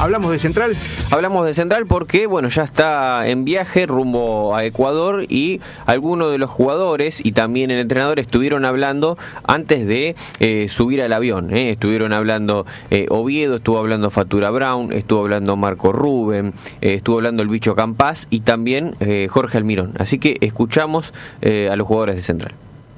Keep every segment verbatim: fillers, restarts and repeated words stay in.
¿Hablamos de Central? Hablamos de Central porque, bueno, ya está en viaje rumbo a Ecuador y algunos de los jugadores y también el entrenador estuvieron hablando antes de eh, subir al avión. Eh. Estuvieron hablando eh, Oviedo, estuvo hablando Fatura Brown, estuvo hablando Marco Rubén, eh, estuvo hablando el Bicho Campás y también eh, Jorge Almirón. Así que escuchamos eh, a los jugadores de Central.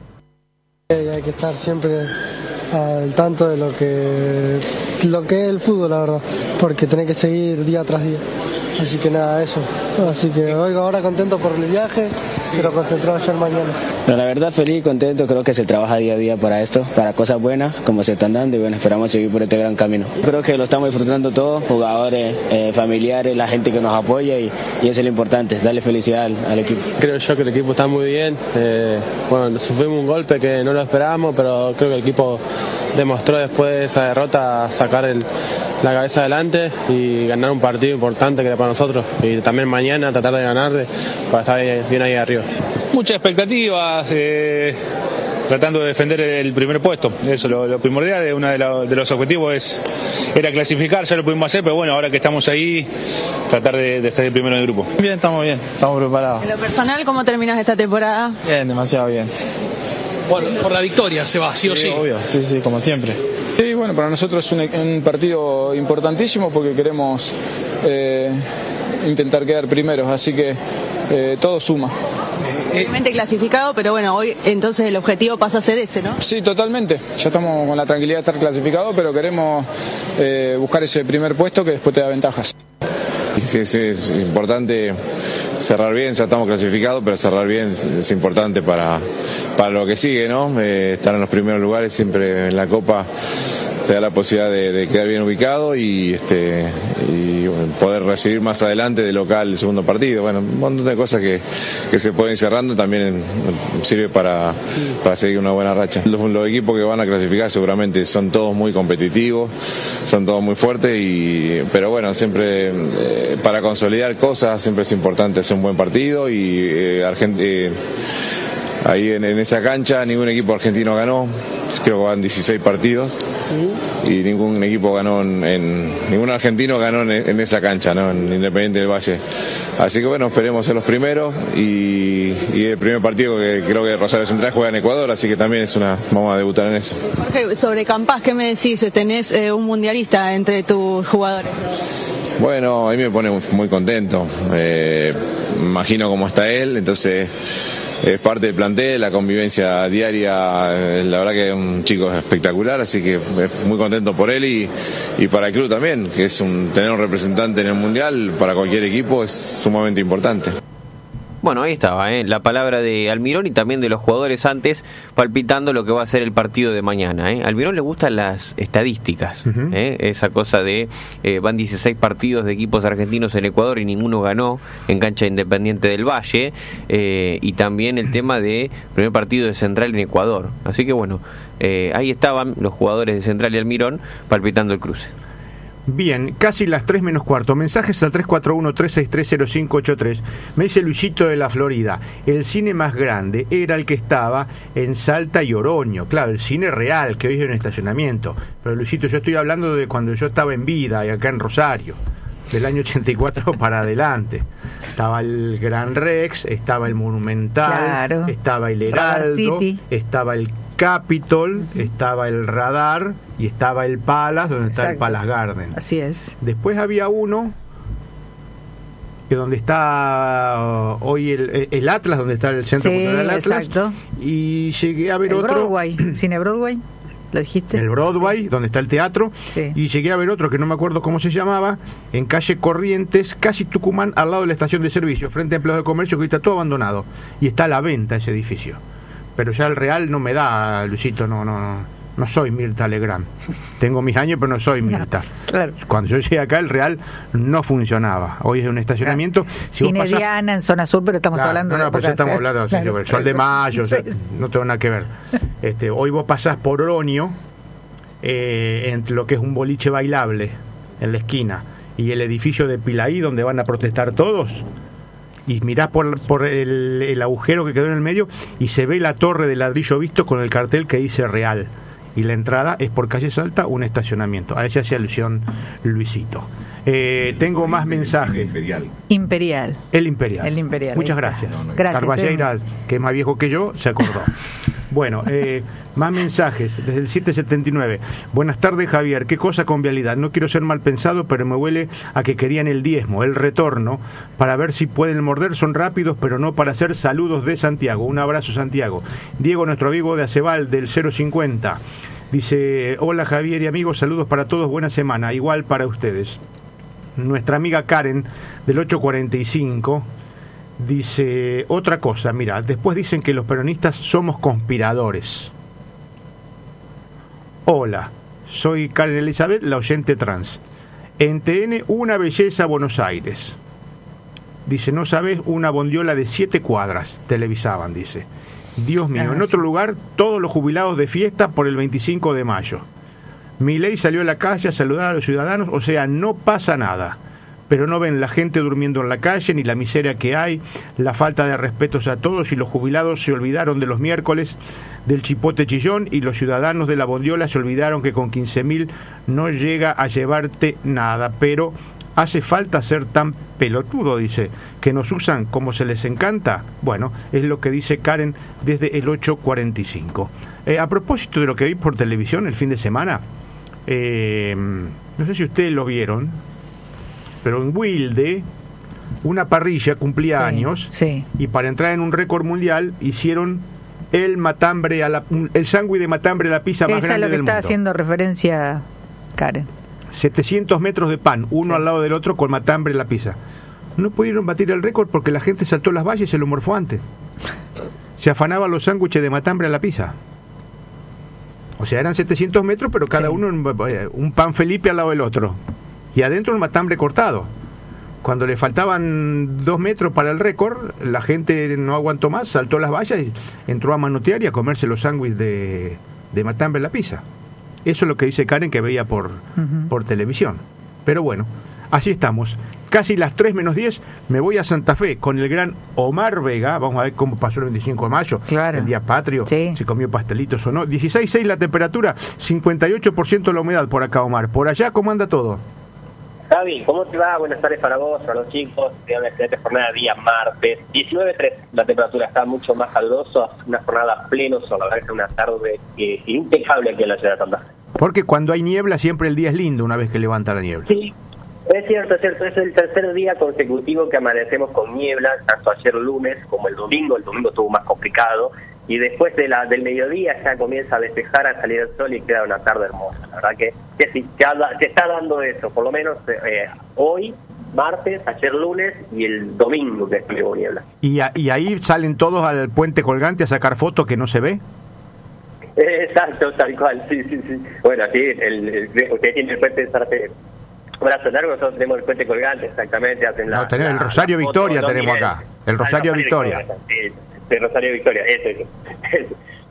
Hay que estar siempre al tanto de lo que lo que es el fútbol, la verdad, porque tenés que seguir día tras día. Así que nada, eso. Así que hoy ahora contento por el viaje, sí, pero concentrado ya en mañana. Pero la verdad feliz, contento, creo que se trabaja día a día para esto, para cosas buenas, como se están dando, y bueno, esperamos seguir por este gran camino. Creo que lo estamos disfrutando todos, jugadores, eh, familiares, la gente que nos apoya, y, y eso es lo importante, darle felicidad al, al equipo. Creo yo que el equipo está muy bien, eh, bueno, sufrimos un golpe que no lo esperábamos, pero creo que el equipo demostró después de esa derrota sacar el, la cabeza adelante y ganar un partido importante que era para nosotros, y también mañana tratar de ganar para estar bien, bien ahí arriba. Muchas expectativas, eh, tratando de defender el primer puesto, eso lo, lo primordial, uno de, la, de los objetivos es, era clasificar, ya lo pudimos hacer, pero bueno, ahora que estamos ahí, tratar de, de ser el primero en el grupo. Bien, estamos bien, estamos preparados. En lo personal, ¿cómo terminas esta temporada? Bien, demasiado bien. Por, por la victoria se va, sí o sí. Sí, obvio, sí, sí, como siempre. Sí, bueno, para nosotros es un, un partido importantísimo porque queremos eh, intentar quedar primeros, así que eh, todo suma. Obviamente clasificado, pero bueno, hoy entonces el objetivo pasa a ser ese, ¿no? Sí, totalmente. Ya estamos con la tranquilidad de estar clasificados, pero queremos eh, buscar ese primer puesto que después te da ventajas. Sí, sí, es importante cerrar bien, ya estamos clasificados, pero cerrar bien es importante para, para lo que sigue, ¿no? Eh, estar en los primeros lugares siempre en la Copa te da la posibilidad de, de quedar bien ubicado y este y bueno, poder recibir más adelante de local el segundo partido. Bueno, un montón de cosas que, que se pueden ir cerrando también sirve para, para seguir una buena racha. Los, los equipos que van a clasificar seguramente son todos muy competitivos, son todos muy fuertes, y pero bueno, siempre eh, para consolidar cosas siempre es importante hacer un buen partido y eh, Argent- eh, ahí en, en esa cancha ningún equipo argentino ganó, creo que van dieciséis partidos y ningún equipo ganó en, en ningún argentino ganó en, en esa cancha, ¿no? En Independiente del Valle. Así que bueno, esperemos ser los primeros, y, y el primer partido que creo que Rosario Central juega en Ecuador, así que también es una vamos a debutar en eso. Jorge, sobre Campás, ¿qué me decís? Tenés eh, un mundialista entre tus jugadores. Bueno, a mí me pone muy contento, eh, imagino cómo está él, entonces es parte del plantel, la convivencia diaria, la verdad que es un chico espectacular, así que muy contento por él y, y para el club también, que es un tener un representante en el Mundial para cualquier equipo es sumamente importante. Bueno, ahí estaba, ¿eh? La palabra de Almirón y también de los jugadores antes, palpitando lo que va a ser el partido de mañana. ¿eh? A Almirón le gustan las estadísticas, uh-huh. ¿eh? Esa cosa de eh, van dieciséis partidos de equipos argentinos en Ecuador y ninguno ganó en cancha Independiente del Valle, eh, y también el tema de primer partido de Central en Ecuador. Así que bueno, eh, ahí estaban los jugadores de Central y Almirón palpitando el cruce. Bien, casi las tres menos cuarto. Mensajes al tres cuatro uno, tres seis tres, cero cinco ocho tres. Me dice Luisito de la Florida: el cine más grande era el que estaba en Salta y Oroño. Claro, el cine real, que hoy es un estacionamiento. Pero Luisito, yo estoy hablando de cuando yo estaba en vida y acá en Rosario, del año ochenta y cuatro para adelante. Estaba el Gran Rex, estaba el Monumental, claro, estaba el Heraldo, estaba el Capitol, uh-huh, estaba el Radar y estaba el Palace, donde está, exacto, el Palace Garden. Así es. Después había uno que donde está uh, hoy el, el Atlas, donde está el Centro, sí, Cultural Atlas. Exacto. Y llegué a ver el otro. Broadway, Cine Broadway. ¿Lo dijiste? El Broadway, sí, donde está el teatro, sí. Y llegué a ver otro que no me acuerdo cómo se llamaba, en calle Corrientes, casi Tucumán, al lado de la estación de servicio, frente a empleados de comercio, que hoy está todo abandonado y está a la venta ese edificio. Pero ya el Real no me da, Luisito, no, no, no, no soy Mirta Legrand. Tengo mis años, pero no soy Mirta. No, claro. Cuando yo llegué acá, el Real no funcionaba. Hoy es un estacionamiento. Claro. Si Cine pasás... Diana en zona sur, pero estamos, claro, hablando no, no, de. No, pero ya estamos hablando, o sea, claro, el Sol de Mayo, o sea, no tengo nada que ver. Este, hoy vos pasás por Oroño, eh, entre lo que es un boliche bailable en la esquina y el edificio de Pilaí, donde van a protestar todos, y mirás por, por el, el agujero que quedó en el medio y se ve la torre de ladrillo visto con el cartel que dice Real, y la entrada es por calle Salta, un estacionamiento. A esa hace alusión Luisito. Eh, tengo más mensajes. Imperial. Imperial. El Imperial. El Imperial. Muchas gracias. No, no, no. Gracias. Carballeira, eh. que es más viejo que yo, se acordó. Bueno, eh, más mensajes desde el siete setenta y nueve. Buenas tardes, Javier. ¿Qué cosa con Vialidad? No quiero ser mal pensado, pero me huele a que querían el diezmo, el retorno, para ver si pueden morder. Son rápidos, pero no para hacer saludos de Santiago. Un abrazo, Santiago. Diego, nuestro amigo de Acebal, del cero cincuenta. Dice, hola Javier y amigos, saludos para todos, buena semana. Igual para ustedes. Nuestra amiga Karen, del ocho cuarenta y cinco... dice otra cosa, mira, después dicen que los peronistas somos conspiradores. Hola, soy Karen Elizabeth, la oyente trans. En T N, una belleza, Buenos Aires. Dice, no sabes, una bondiola de siete cuadras, televisaban, dice. Dios mío, en otro lugar, todos los jubilados de fiesta por el veinticinco de mayo. Milei salió a la calle a saludar a los ciudadanos, o sea, no pasa nada. Pero no ven la gente durmiendo en la calle, ni la miseria que hay, la falta de respetos a todos, y los jubilados se olvidaron de los miércoles del chipote chillón, y los ciudadanos de la bondiola se olvidaron que con quince mil no llega a llevarte nada, pero hace falta ser tan pelotudo, dice, que nos usan como se les encanta. Bueno, es lo que dice Karen desde el ocho cuarenta y cinco. Eh, a propósito de lo que vi por televisión el fin de semana, eh, no sé si ustedes lo vieron, pero en Wilde, una parrilla cumplía sí, años, sí. Y para entrar en un récord mundial hicieron el matambre a la, el sándwich de matambre a la pizza más Esa grande del mundo. Esa es lo que está haciendo referencia Karen. setecientos metros de pan, uno sí. al lado del otro con matambre a la pizza. No pudieron batir el récord porque la gente saltó las vallas y se lo morfó antes. Se afanaban los sándwiches de matambre a la pizza. O sea, eran setecientos metros, pero cada sí. uno un pan Felipe al lado del otro. Y adentro el matambre cortado. Cuando le faltaban dos metros para el récord, la gente no aguantó más, saltó las vallas y entró a manotear y a comerse los sándwiches de, de matambre en la pizza. Eso es lo que dice Karen, que veía por, uh-huh. por televisión. Pero bueno, así estamos. Casi las tres menos diez, me voy a Santa Fe con el gran Omar Vega. Vamos a ver cómo pasó el veinticinco de mayo, claro. el día patrio, sí. si comió pastelitos o no. dieciséis punto seis la temperatura, cincuenta y ocho por ciento la humedad por acá, Omar. Por allá, ¿cómo anda todo? Javi, ¿cómo te va? Buenas tardes para vos, para los chicos. Te una excelente jornada, día martes. diecinueve punto tres, la temperatura está mucho más calurosa, una jornada pleno sol, la verdad que es una tarde eh, impecable aquí en la ciudad de Santa Fe. Porque cuando hay niebla siempre el día es lindo una vez que levanta la niebla. Sí, es cierto, es cierto. Es el tercer día consecutivo que amanecemos con niebla, tanto ayer lunes como el domingo. El domingo estuvo más complicado. Y después de la, del mediodía ya comienza a despejar, a salir el sol y queda una tarde hermosa. La verdad que, que sí, que se está dando eso, por lo menos eh, hoy, martes, ayer lunes y el domingo que estuvo niebla. ¿Y, a, ¿Y ahí salen todos al puente colgante a sacar fotos que no se ve? Exacto, tal cual, sí, sí, sí. Bueno, sí, el, el, usted tiene el puente de Sarte, brazo largo, nosotros tenemos el puente colgante, exactamente. Hacen la, no, tenemos la, el Rosario la Victoria, foto, tenemos acá, el Rosario ah, Victoria. Victoria. Sí, de Rosario Victoria, ese es.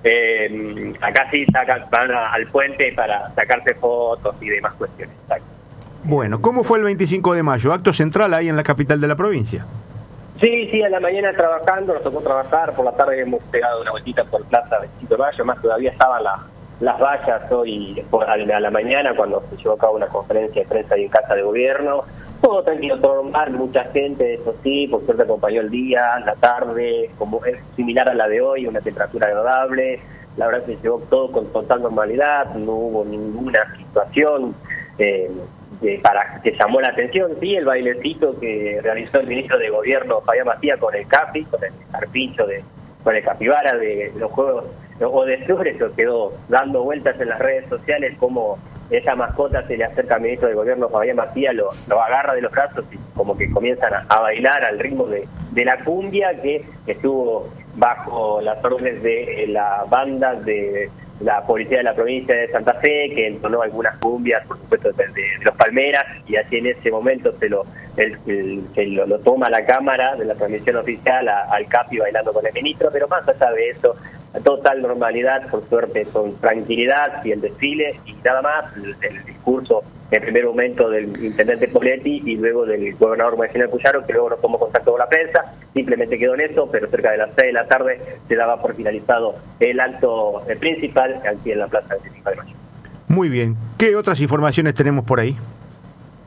eh, acá sí sacan, van a, al puente para sacarse fotos y demás cuestiones. Exacto. Bueno, ¿cómo fue el veinticinco de mayo? Acto central ahí en la capital de la provincia. Sí, sí, a la mañana trabajando, nos tocó trabajar, por la tarde hemos pegado una vueltita por Plaza veinticinco de mayo, más todavía estaban la, las vallas hoy por, a la mañana cuando se llevó a cabo una conferencia de prensa ahí en Casa de Gobierno. Todo tranquilo, todo normal, mucha gente, eso sí, por suerte acompañó el día, la tarde, como es similar a la de hoy, una temperatura agradable, la verdad que se llevó todo con total normalidad, no hubo ninguna situación eh, de, para que llamó la atención, sí, el bailecito que realizó el ministro de Gobierno, Fabián Matías, con el Capi, con el carpincho, de, con el capibara de los Juegos o de Flores, que quedó dando vueltas en las redes sociales como esa mascota se le acerca al ministro de Gobierno, Fabián Matías, lo, lo agarra de los brazos y como que comienzan a, a bailar al ritmo de, de la cumbia que estuvo bajo las órdenes de la banda de la policía de la provincia de Santa Fe, que entonó algunas cumbias, por supuesto, de, de, de los Palmeras, y así en ese momento se lo el, el, se lo, lo toma la cámara de la transmisión oficial a, al Capi bailando con el ministro, pero más allá de eso, total normalidad, por suerte, con tranquilidad y el desfile y nada más, el, el discurso en primer momento del intendente Poletti y luego del gobernador Marcelo Puyaro, que luego no tomó contacto con la prensa, simplemente quedó en eso, pero cerca de las seis de la tarde se daba por finalizado el acto principal aquí en la Plaza veinticinco de mayo. Muy bien, ¿qué otras informaciones tenemos por ahí? Bueno,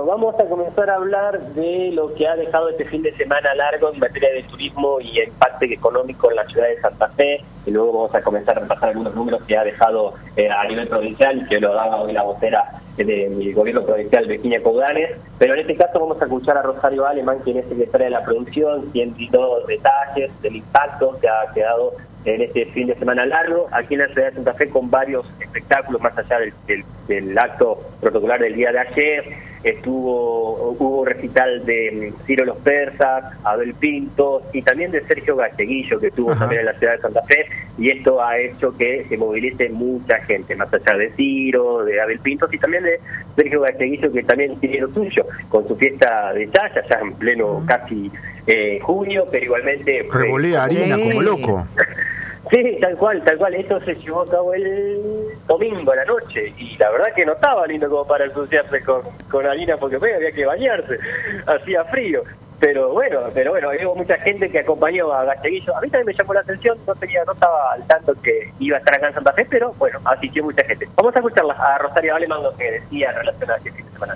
Bueno, vamos a comenzar a hablar de lo que ha dejado este fin de semana largo en materia de turismo y impacto económico en la ciudad de Santa Fe, y luego vamos a comenzar a repasar algunos números que ha dejado eh, a nivel provincial, que lo daba hoy la vocera del gobierno provincial, Virginia Coudanes, pero en este caso vamos a escuchar a Rosario Alemán, quien es secretaria de la producción, quien dio detalles del impacto que ha quedado en este fin de semana largo aquí en la ciudad de Santa Fe, con varios espectáculos más allá del, del, del acto protocolar del día de ayer. Estuvo hubo recital de Ciro Los Persas, Abel Pintos y también de Sergio Galleguillo, que estuvo Ajá. también en la ciudad de Santa Fe, y esto ha hecho que se movilice mucha gente, más allá de Ciro, de Abel Pintos y también de Sergio Galleguillo, que también tiene lo suyo, con su fiesta de chaya, ya en pleno casi eh, junio, pero igualmente... Revolea harina sí. como loco. Sí, tal cual, tal cual. Esto se llevó a cabo el domingo a la noche y la verdad que no estaba lindo como para ensuciarse con, con harina, porque bueno, había que bañarse, hacía frío. Pero bueno, pero bueno, hubo mucha gente que acompañó a Galleguillo. A mí también me llamó la atención, no tenía, no estaba al tanto que iba a estar acá en Santa Fe, pero bueno, asistió mucha gente. Vamos a escucharla a Rosario Alemán, lo que decía relacionado a este fin de semana.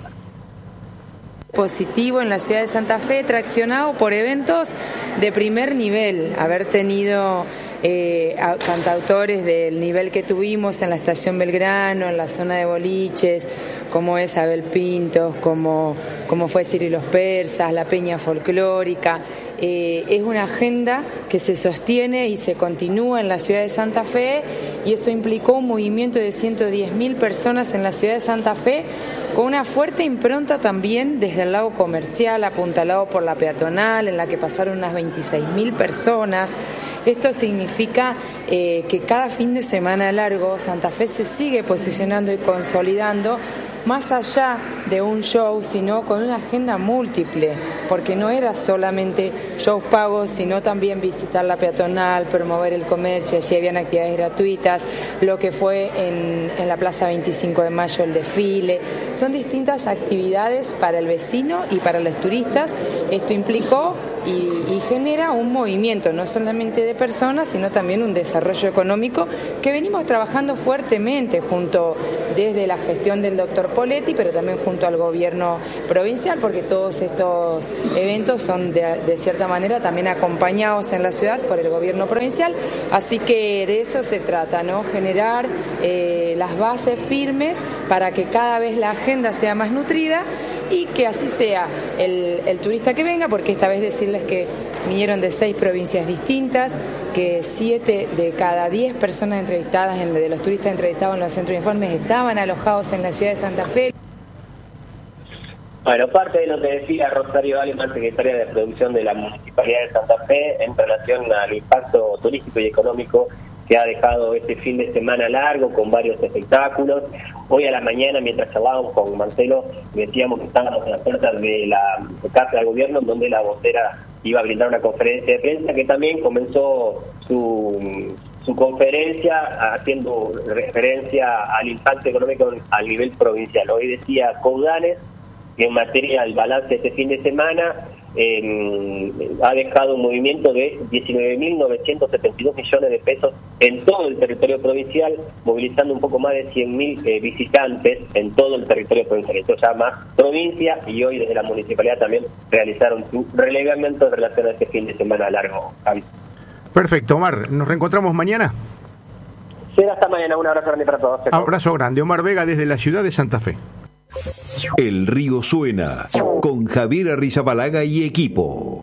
Positivo en la ciudad de Santa Fe, traccionado por eventos de primer nivel, haber tenido eh, cantautores del nivel que tuvimos en la Estación Belgrano, en la zona de boliches, como es Abel Pintos, como, como fue Ciro Los Persas, la Peña Folclórica. Eh, es una agenda que se sostiene y se continúa en la ciudad de Santa Fe, y eso implicó un movimiento de ciento diez mil personas en la ciudad de Santa Fe, con una fuerte impronta también desde el lado comercial, apuntalado por la peatonal, en la que pasaron unas veintiséis mil personas. Esto significa eh, que cada fin de semana largo Santa Fe se sigue posicionando y consolidando, más allá de un show, sino con una agenda múltiple, porque no era solamente shows pagos, sino también visitar la peatonal, promover el comercio. Allí habían actividades gratuitas, lo que fue en, en la Plaza veinticinco de Mayo el desfile. Son distintas actividades para el vecino y para los turistas. Esto implicó y, y genera un movimiento, no solamente de personas, sino también un desarrollo económico que venimos trabajando fuertemente junto desde la gestión del doctor Poletti, pero también junto al gobierno provincial, porque todos estos eventos son de, de cierta manera también acompañados en la ciudad por el gobierno provincial, así que de eso se trata, ¿no? Generar eh, las bases firmes para que cada vez la agenda sea más nutrida y que así sea el, el turista que venga, porque esta vez decirles que vinieron de seis provincias distintas, que siete de cada diez personas entrevistadas, en, de los turistas entrevistados en los centros de informes, estaban alojados en la ciudad de Santa Fe. Bueno, parte de lo que decía Rosario Alemán, secretaria de Producción de la Municipalidad de Santa Fe, en relación al impacto turístico y económico que ha dejado este fin de semana largo, con varios espectáculos. Hoy a la mañana, mientras charlábamos con Marcelo, decíamos que estábamos en las puertas de la Casa del Gobierno, donde la vocera iba a brindar una conferencia de prensa, que también comenzó su, su conferencia haciendo referencia al impacto económico al nivel provincial. Hoy decía Coudanes que en materia del balance de este fin de semana eh, ha dejado un movimiento de diecinueve mil novecientos setenta y dos millones de pesos en todo el territorio provincial, movilizando un poco más de cien mil eh, visitantes en todo el territorio provincial. Esto ya más provincia, y hoy desde la municipalidad también realizaron su relevamiento en relación a este fin de semana largo. Javi. Perfecto, Omar. ¿Nos reencontramos mañana? Será hasta mañana. Un abrazo grande para todos. Abrazo grande. Omar Vega desde la ciudad de Santa Fe. El río suena con Javier Arrizabalaga y equipo.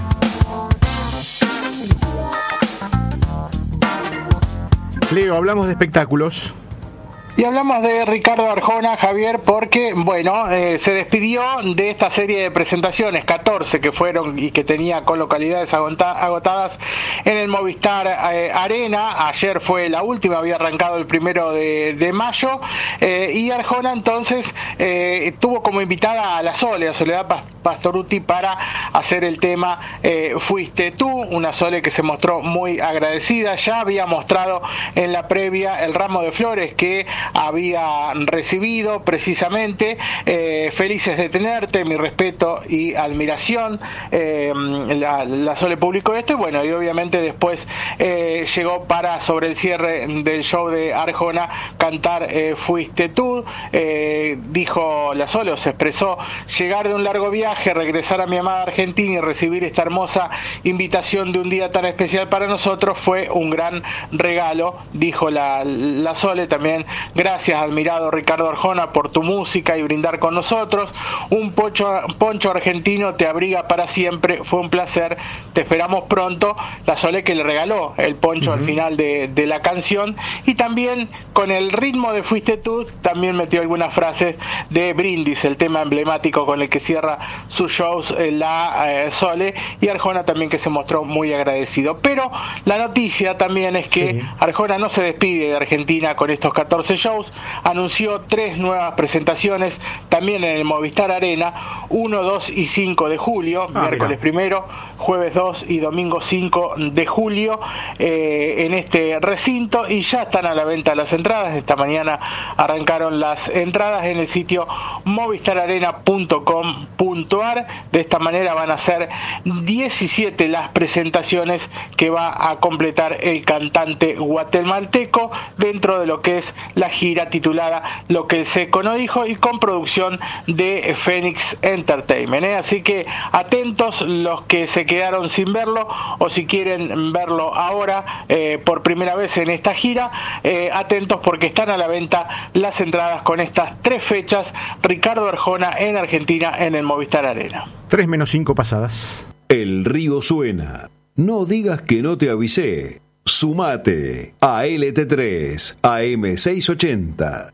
Leo, hablamos de espectáculos. Y hablamos de Ricardo Arjona, Javier, porque, bueno, eh, se despidió de esta serie de presentaciones, catorce que fueron y que tenía con localidades agotadas en el Movistar eh, Arena. Ayer fue la última, había arrancado el primero de, de mayo, eh, y Arjona entonces eh, tuvo como invitada a la Sole, a Soledad Pastorutti, para hacer el tema eh, Fuiste tú, una Sole que se mostró muy agradecida. Ya había mostrado en la previa el ramo de flores que había recibido precisamente. Eh, felices de tenerte, mi respeto y admiración. Eh, la, la Sole publicó esto y bueno, y obviamente después eh, llegó para, sobre el cierre del show de Arjona, cantar eh, Fuiste tú. Eh, dijo la Sole, o se expresó: llegar de un largo viaje, regresar a mi amada Argentina y recibir esta hermosa invitación de un día tan especial para nosotros fue un gran regalo, dijo la, la Sole. También: gracias, admirado Ricardo Arjona, por tu música y brindar con nosotros. Un poncho, poncho argentino te abriga para siempre, fue un placer, te esperamos pronto. La Sole, que le regaló el poncho uh-huh. al final de, de la canción, y también con el ritmo de Fuiste tú también metió algunas frases de Brindis, el tema emblemático con el que cierra sus shows eh, la eh, Sole, y Arjona también, que se mostró muy agradecido. Pero la noticia también es que sí. Arjona no se despide de Argentina con estos catorce shows, anunció tres nuevas presentaciones también en el Movistar Arena, uno, dos y cinco de julio, ah, miércoles mira. primero, jueves dos y domingo cinco de julio eh, en este recinto, y ya están a la venta las entradas. Esta mañana arrancaron las entradas en el sitio movistar arena punto com punto ar. De esta manera van a ser diecisiete las presentaciones que va a completar el cantante guatemalteco dentro de lo que es la gira titulada Lo que el Seco no dijo, y con producción de Phoenix Entertainment, ¿eh? Así que atentos los que se quedaron sin verlo, o si quieren verlo ahora eh, por primera vez en esta gira, eh, atentos porque están a la venta las entradas con estas tres fechas. Ricardo Arjona en Argentina en el Movistar Arena. Tres menos cinco pasadas. El río suena. No digas que no te avisé. Sumate a L T tres, A M seiscientos ochenta.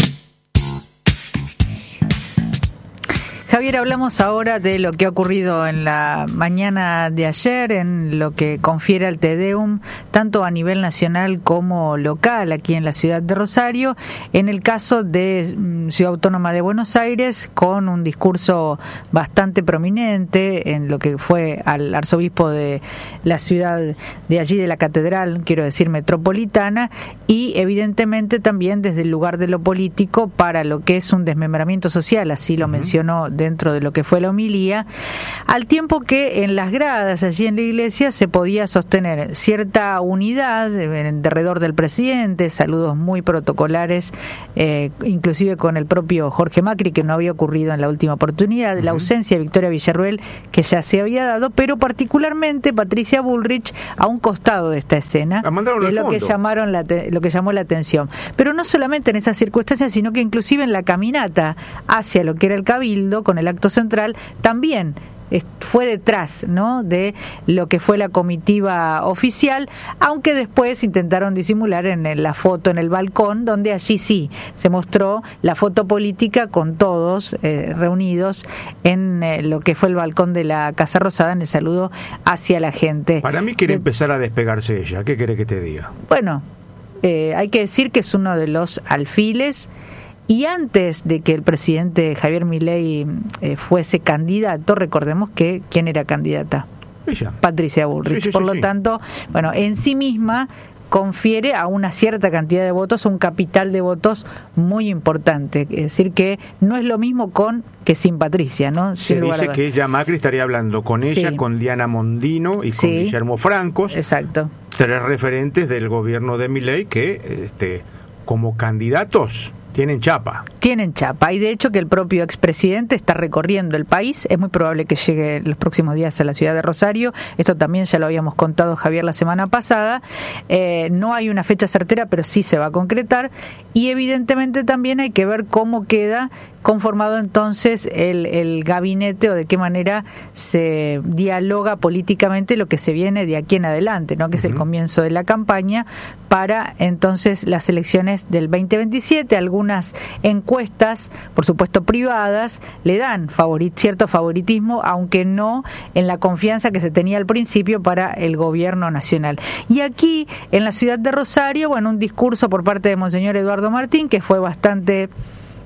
Javier, hablamos ahora de lo que ha ocurrido en la mañana de ayer, en lo que confiere al Te Deum, tanto a nivel nacional como local, aquí en la ciudad de Rosario. En el caso de Ciudad Autónoma de Buenos Aires, con un discurso bastante prominente en lo que fue al arzobispo de la ciudad de allí, de la catedral, quiero decir, metropolitana, y evidentemente también desde el lugar de lo político para lo que es un desmembramiento social, así lo uh-huh. mencionó dentro de lo que fue la homilía, al tiempo que en las gradas allí en la iglesia se podía sostener cierta unidad alrededor del presidente, saludos muy protocolares, eh, inclusive con el propio Jorge Macri, que no había ocurrido en la última oportunidad, uh-huh. la ausencia de Victoria Villarruel, que ya se había dado, pero particularmente Patricia Bullrich a un costado de esta escena, es lo que llamaron la te- lo que llamó la atención. Pero no solamente en esas circunstancias, sino que inclusive en la caminata hacia lo que era el Cabildo, con el acto central, también fue detrás, ¿no?, de lo que fue la comitiva oficial, aunque después intentaron disimular en la foto en el balcón, donde allí sí se mostró la foto política con todos eh, reunidos en eh, lo que fue el balcón de la Casa Rosada, en el saludo hacia la gente. Para mí quiere de... empezar a despegarse ella. ¿Qué quiere que te diga? Bueno, eh, hay que decir que es uno de los alfiles. Y antes de que el presidente Javier Milei eh, fuese candidato, recordemos que ¿quién era candidata? Ella. Patricia Bullrich. Sí, sí, Por sí, lo sí. tanto, bueno, en sí misma confiere a una cierta cantidad de votos, un capital de votos muy importante. Es decir, que no es lo mismo con que sin Patricia, ¿no? Se sin dice que ella, Macri, estaría hablando con ella, sí. con Diana Mondino y sí. con Guillermo Francos. Exacto. Tres referentes del gobierno de Milei que, este, como candidatos, tienen chapa. Tienen chapa, y de hecho que el propio expresidente está recorriendo el país, es muy probable que llegue en los próximos días a la ciudad de Rosario, esto también ya lo habíamos contado, Javier, la semana pasada, eh, no hay una fecha certera, pero sí se va a concretar, y evidentemente también hay que ver cómo queda conformado entonces el, el gabinete, o de qué manera se dialoga políticamente lo que se viene de aquí en adelante, ¿no?, que uh-huh. es el comienzo de la campaña para entonces las elecciones del veinte veintisiete. Algunas encuestas, por supuesto privadas, le dan favorit, cierto favoritismo, aunque no en la confianza que se tenía al principio para el gobierno nacional. Y aquí en la ciudad de Rosario, bueno, un discurso por parte de Monseñor Eduardo Martín que fue bastante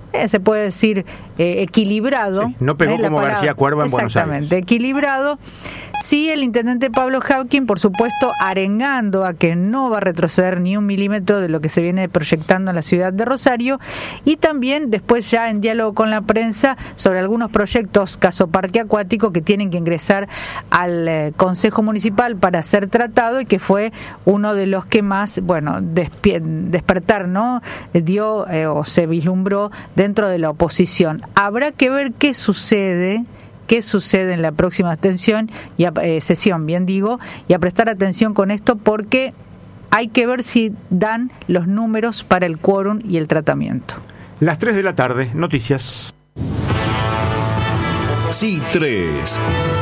eh, se puede decir eh, equilibrado. Sí, no pegó eh, como García Cuerva en Buenos Aires. Exactamente, equilibrado. Sí, el intendente Pablo Hawking, por supuesto, arengando a que no va a retroceder ni un milímetro de lo que se viene proyectando en la ciudad de Rosario, y también después ya en diálogo con la prensa sobre algunos proyectos, caso Parque Acuático, que tienen que ingresar al eh, Consejo Municipal para ser tratado y que fue uno de los que más, bueno, despi- despertar, ¿no? dio eh, o se vislumbró dentro de la oposición. Habrá que ver qué sucede qué sucede en la próxima atención y a, eh, sesión, bien digo, y a prestar atención con esto porque hay que ver si dan los números para el quórum y el tratamiento. Las tres de la tarde, noticias. Sí tres.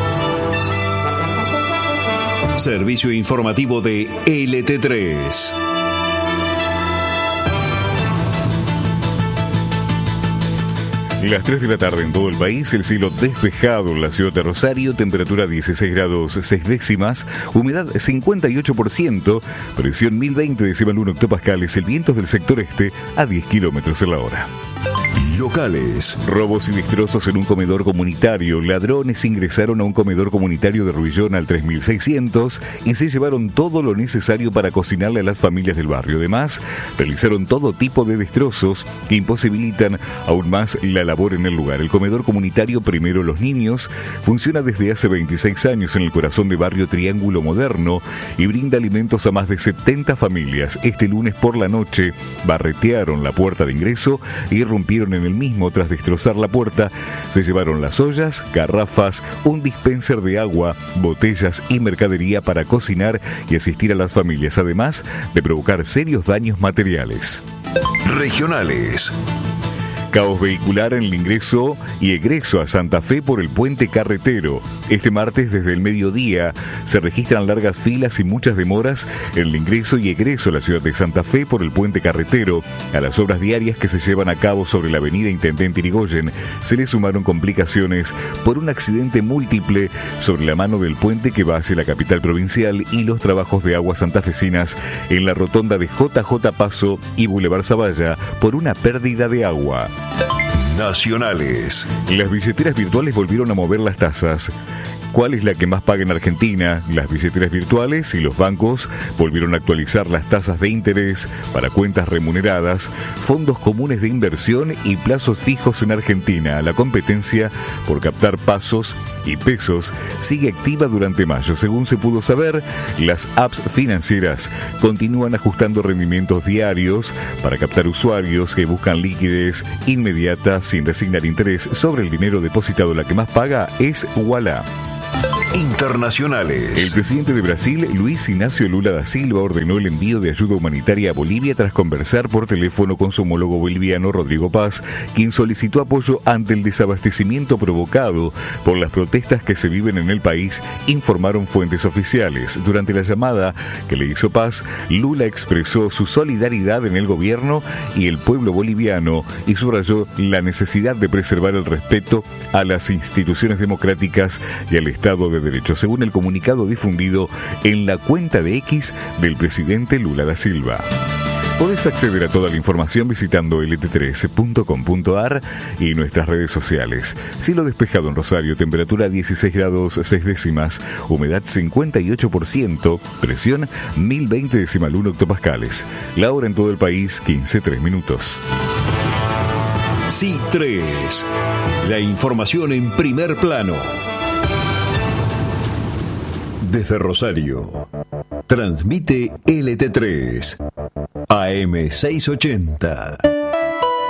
Servicio informativo de L T tres. Las tres de la tarde en todo el país, el cielo despejado en la ciudad de Rosario, temperatura dieciséis grados seis décimas, humedad cincuenta y ocho por ciento, presión mil veinte decimal uno hectopascales, el viento del sector este a diez kilómetros en la hora. Locales. Robos y destrozos en un comedor comunitario. Ladrones ingresaron a un comedor comunitario de Ruillón al tres mil seiscientos y se llevaron todo lo necesario para cocinarle a las familias del barrio. Además, realizaron todo tipo de destrozos que imposibilitan aún más la labor en el lugar. El comedor comunitario Primero Los Niños funciona desde hace veintiséis años en el corazón de barrio Triángulo Moderno y brinda alimentos a más de setenta familias. Este lunes por la noche barretearon la puerta de ingreso y irrumpieron en el mismo. Tras destrozar la puerta, se llevaron las ollas, garrafas, un dispenser de agua, botellas y mercadería para cocinar y asistir a las familias, además de provocar serios daños materiales. Regionales. Caos vehicular en el ingreso y egreso a Santa Fe por el puente carretero. Este martes desde el mediodía se registran largas filas y muchas demoras en el ingreso y egreso a la ciudad de Santa Fe por el puente carretero. A las obras diarias que se llevan a cabo sobre la avenida Intendente Irigoyen se le sumaron complicaciones por un accidente múltiple sobre la mano del puente que va hacia la capital provincial y los trabajos de aguas santafesinas en la rotonda de J J Paso y Boulevard Zavalla por una pérdida de agua. Nacionales. Las billeteras virtuales volvieron a mover las tasas. ¿Cuál es la que más paga en Argentina? Las billeteras virtuales y los bancos volvieron a actualizar las tasas de interés para cuentas remuneradas, fondos comunes de inversión y plazos fijos en Argentina. La competencia por captar pasos y pesos sigue activa durante mayo. Según se pudo saber, las apps financieras continúan ajustando rendimientos diarios para captar usuarios que buscan liquidez inmediata sin resignar interés sobre el dinero depositado. La que más paga es Ualá. Internacionales. El presidente de Brasil, Luis Ignacio Lula da Silva, ordenó el envío de ayuda humanitaria a Bolivia tras conversar por teléfono con su homólogo boliviano Rodrigo Paz, quien solicitó apoyo ante el desabastecimiento provocado por las protestas que se viven en el país, informaron fuentes oficiales. Durante la llamada que le hizo Paz, Lula expresó su solidaridad en el gobierno y el pueblo boliviano y subrayó la necesidad de preservar el respeto a las instituciones democráticas y al Estado de Derecho, según el comunicado difundido en la cuenta de X del presidente Lula da Silva. Podés acceder a toda la información visitando L T tres punto com punto a r y nuestras redes sociales. Cielo despejado en Rosario, temperatura dieciséis grados seis décimas, humedad cincuenta y ocho por ciento, presión mil veinte decimal uno hectopascales. La hora en todo el país, quince tres minutos. Sí tres. La información en primer plano. Desde Rosario, transmite L T tres, A M seiscientos ochenta.